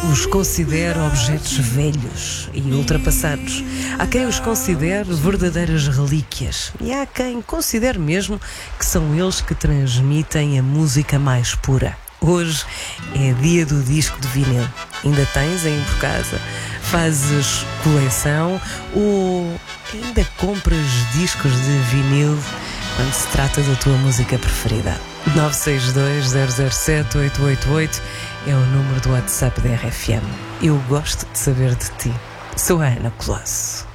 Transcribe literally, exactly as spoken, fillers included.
os considera objetos velhos e ultrapassados. Há quem os considere verdadeiras relíquias e há quem considere mesmo que são eles que transmitem a música mais pura. Hoje é dia do disco de vinil. Ainda tens aí por casa? Fazes coleção ou ainda compras discos de vinil quando se trata da tua música preferida? nove seis dois zero zero sete oito oito oito é o número do WhatsApp da R F M. Eu gosto de saber de ti. Sou a Ana Colosso.